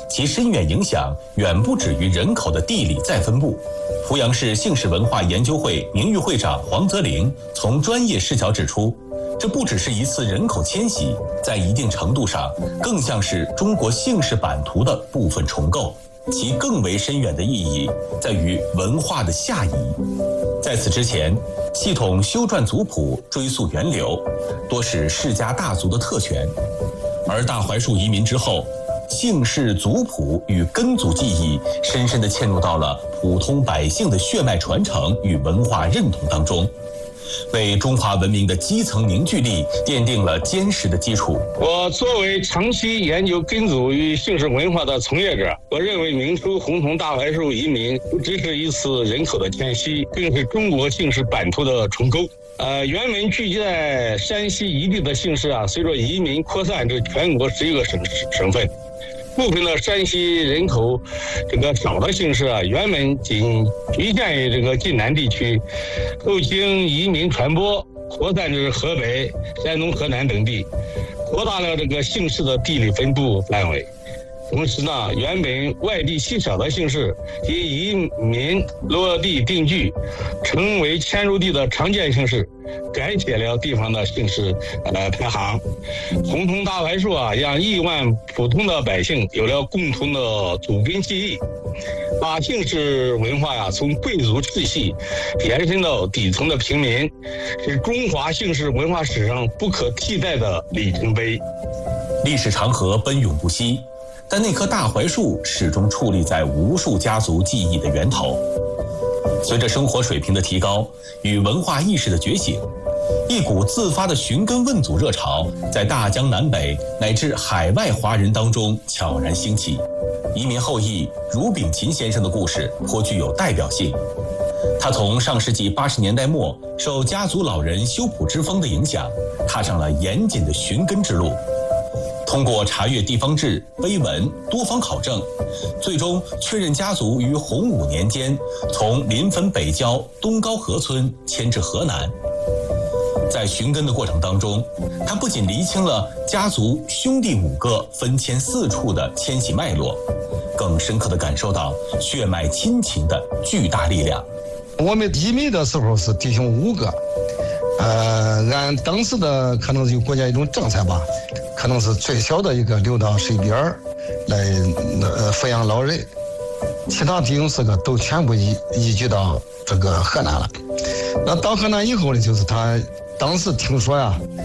其深远影响远不止于人口的地理再分布。濮阳市姓氏文化研究会名誉会长黄泽林从专业视角指出，这不只是一次人口迁徙，在一定程度上更像是中国姓氏版图的部分重构，其更为深远的意义在于文化的下移。在此之前，系统修撰族谱追溯源流，多是世家大族的特权，而大槐树移民之后，姓氏族谱与根族记忆深深地嵌入到了普通百姓的血脉传承与文化认同当中，为中华文明的基层凝聚力奠定了坚实的基础。 我作为长期研究根族与姓氏文化的从业者，我认为明初洪桐大槐树移民不只是一次人口的迁徙，更是中国姓氏版图的重构。原本聚集在山西一地的姓氏随着移民扩散至全国11个省份。部分的山西人口少的姓氏原本仅局限于晋南地区，后经移民传播，扩散至河北、山东、河南等地，扩大了姓氏的地理分布范围。同时原本外地稀少的姓氏及移民落地定居，成为迁入地的常见姓氏，改写了地方的姓氏排行。洪桐大槐树让亿万普通的百姓有了共同的祖根记忆，把姓氏文化从贵族世系延伸到底层的平民，是中华姓氏文化史上不可替代的里程碑。 历史长河奔涌不息，但那棵大槐树始终矗立在无数家族记忆的源头。随着生活水平的提高与文化意识的觉醒，一股自发的寻根问祖热潮在大江南北乃至海外华人当中悄然兴起。移民后裔茹炳琴先生的故事颇具有代表性。他从上世纪80年代末受家族老人修谱之风的影响，踏上了严谨的寻根之路。通过查阅地方志、碑文、多方考证，最终确认家族于洪武年间从临汾北郊东高河村迁至河南。在寻根的过程当中，他不仅厘清了家族兄弟5个分迁4处的迁徙脉络，更深刻地感受到血脉亲情的巨大力量。 我们移民的时候是弟兄5个，按当时的可能是国家一种政策吧，可能是最小的一个留到水边来抚养老人，其他弟兄4个都全部移居到河南了。那到河南以后呢，就是他当时听说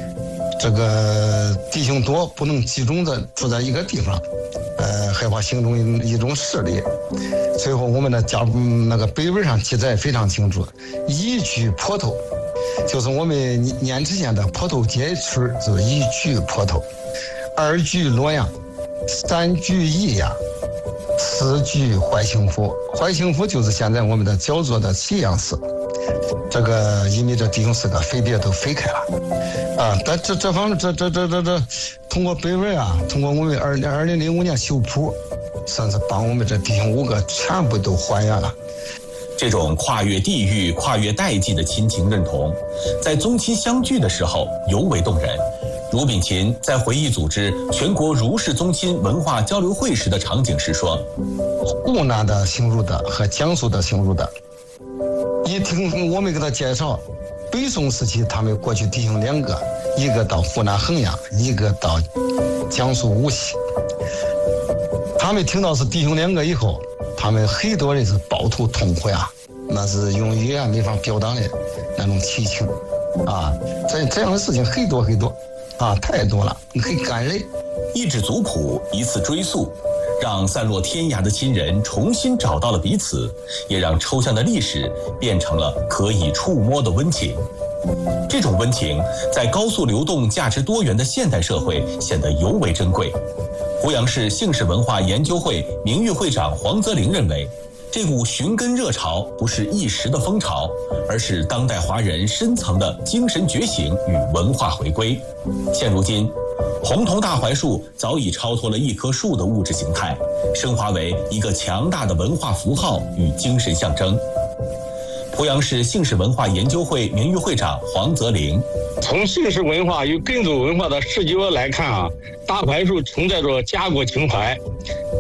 弟兄多不能集中的住在一个地方，害怕形成一种势力。最后我们的碑文上记载非常清楚，一居坡头，就是我们年之前的坡头街村，就是一居坡头，2居洛阳，3居益阳，4居怀清府。怀清府就是现在我们的焦作的祁阳市。移民弟兄4个分别都分开了但这方面通过碑文通过我们2005年修谱，算是帮我们弟兄5个全部都还原了。 这种跨越地域、跨越代际的亲情认同，在宗亲相聚的时候尤为动人。茹炳琴在回忆组织全国儒士宗亲文化交流会时的场景时说： 湖南的姓茹的和江苏的姓茹的，一听我们给他介绍，北宋时期他们过去弟兄2个，一个到湖南衡阳，一个到江苏无锡。他们听到是弟兄2个以后，他们很多人是抱头痛哭那是用语言没法表达的那种亲情这样的事情很多太多了，很感人。 一纸族谱，一次追溯，让散落天涯的亲人重新找到了彼此，也让抽象的历史变成了可以触摸的温情。这种温情在高速流动、价值多元的现代社会显得尤为珍贵。濮阳市姓氏文化研究会名誉会长黄泽林认为，这股寻根热潮不是一时的风潮，而是当代华人深层的精神觉醒与文化回归。现如今，洪桐大槐树早已超脱了一棵树的物质形态，升华为一个强大的文化符号与精神象征。濮阳市姓氏文化研究会名誉会长黄泽林： 从姓氏文化与根族文化的视角来看大槐树承载着家国情怀，